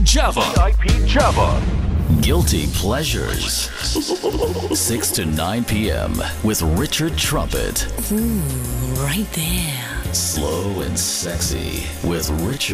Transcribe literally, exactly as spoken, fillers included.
Java. V I P Java. Guilty Pleasures. six to nine p.m. with Richard Trumpet. Ooh, right there. Slow and sexy with Richard.